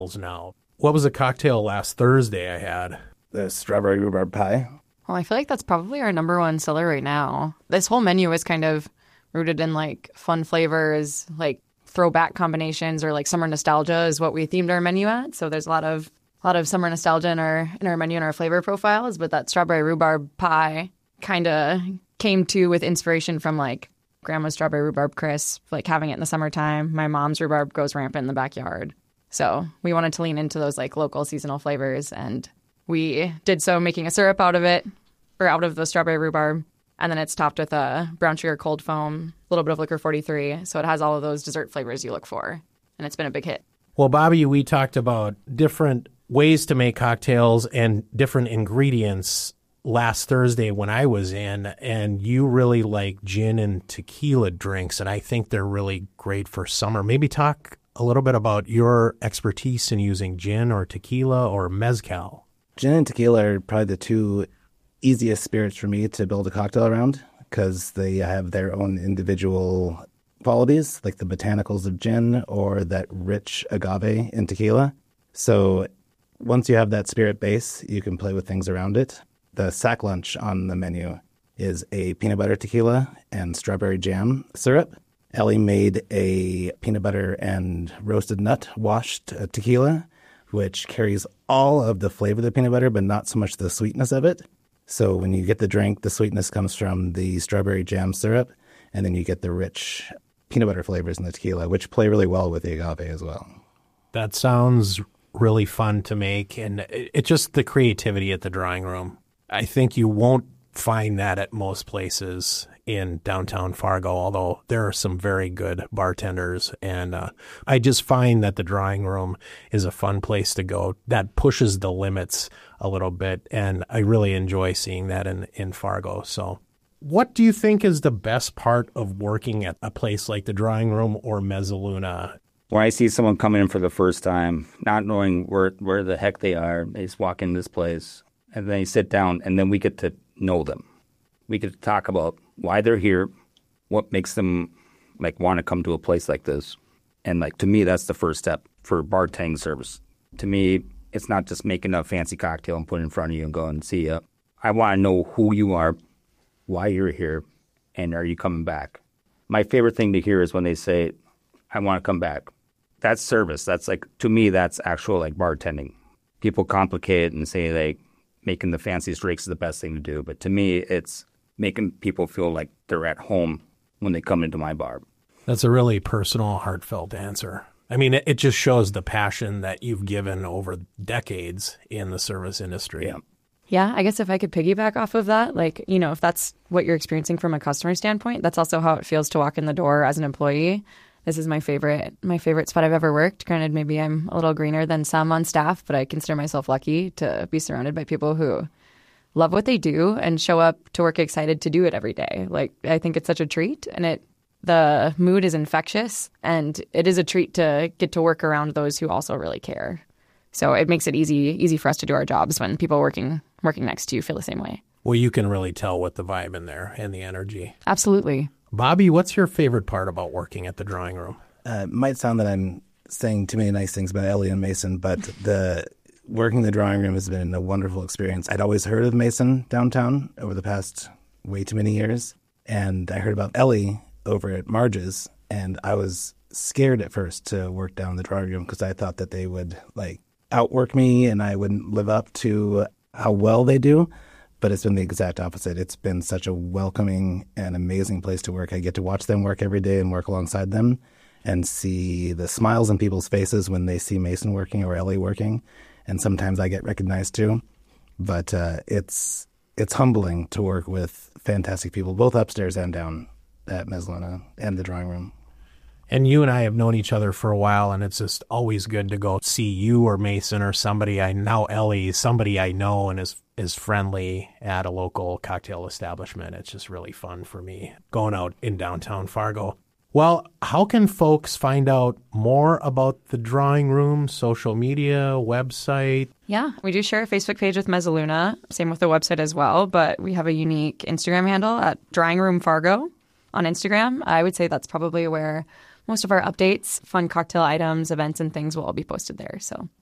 now. What was a cocktail last Thursday I had? The strawberry rhubarb pie. Well, I feel like that's probably our number one seller right now. This whole menu is kind of rooted in like fun flavors, like throwback combinations, or like summer nostalgia is what we themed our menu at. So there's a lot of summer nostalgia in our menu and our flavor profiles. But that strawberry rhubarb pie kind of came to with inspiration from like grandma's strawberry rhubarb crisp, like having it in the summertime. My mom's rhubarb goes rampant in the backyard. So we wanted to lean into those like local seasonal flavors, and we did so making a syrup out of it, or out of the strawberry rhubarb. And then it's topped with a brown sugar cold foam, a little bit of liquor 43. So it has all of those dessert flavors you look for. And it's been a big hit. Well, Bobby, we talked about different ways to make cocktails and different ingredients last Thursday when I was in, and you really like gin and tequila drinks, and I think they're really great for summer. Maybe talk a little bit about your expertise in using gin or tequila or mezcal. Gin and tequila are probably the two easiest spirits for me to build a cocktail around because they have their own individual qualities, like the botanicals of gin or that rich agave in tequila. So once you have that spirit base, you can play with things around it. The sack lunch on the menu is a peanut butter tequila and strawberry jam syrup. Ellie made a peanut butter and roasted nut washed tequila, which carries all of the flavor of the peanut butter, but not so much the sweetness of it. So when you get the drink, the sweetness comes from the strawberry jam syrup, and then you get the rich peanut butter flavors in the tequila, which play really well with the agave as well. That sounds really fun to make, and it's just the creativity at the drawing room. I think you won't find that at most places in downtown Fargo, although there are some very good bartenders. And I just find that the drawing room is a fun place to go that pushes the limits a little bit. And I really enjoy seeing that in Fargo. So what do you think is the best part of working at a place like the drawing room or Mezzaluna? When I see someone coming in for the first time, not knowing where the heck they are, they just walk in this place and then they sit down and then we get to know them. We get to talk about why they're here, what makes them like want to come to a place like this. And like to me, that's the first step for bartending service. To me, it's not just making a fancy cocktail and put it in front of you and go and see you. I want to know who you are, why you're here, and are you coming back? My favorite thing to hear is when they say, I want to come back. That's service. That's like, to me, that's actual like bartending. People complicate it and say like making the fanciest drinks is the best thing to do. But to me, it's making people feel like they're at home when they come into my bar. That's a really personal, heartfelt answer. I mean, it just shows the passion that you've given over decades in the service industry. Yeah. Yeah, I guess if I could piggyback off of that, like, you know, if that's what you're experiencing from a customer standpoint, that's also how it feels to walk in the door as an employee. This is my favorite spot I've ever worked. Granted, maybe I'm a little greener than some on staff, but I consider myself lucky to be surrounded by people who love what they do and show up to work excited to do it every day. Like, I think it's such a treat, and the mood is infectious, and it is a treat to get to work around those who also really care. So it makes it easy for us to do our jobs when people working next to you feel the same way. Well, you can really tell with the vibe in there and the energy. Absolutely. Bobby, what's your favorite part about working at the drawing room? It might sound that I'm saying too many nice things about Ellie and Mason, but working in the drawing room has been a wonderful experience. I'd always heard of Mason downtown over the past way too many years, and I heard about Ellie over at Marge's, and I was scared at first to work down in the drawing room because I thought that they would like outwork me and I wouldn't live up to how well they do. But it's been the exact opposite. It's been such a welcoming and amazing place to work. I get to watch them work every day and work alongside them and see the smiles on people's faces when they see Mason working or Ellie working. And sometimes I get recognized too. But it's humbling to work with fantastic people, both upstairs and down at Mezzaluna and the drawing room. And you and I have known each other for a while, and it's just always good to go see you or Mason or somebody Ellie, somebody I know and is friendly at a local cocktail establishment. It's just really fun for me going out in downtown Fargo. Well, how can folks find out more about the drawing room, social media, website? Yeah, we do share a Facebook page with Mezzaluna, same with the website as well, but we have a unique Instagram handle at Drawing Room Fargo on Instagram. I would say that's probably where most of our updates, fun cocktail items, events, and things will all be posted there. So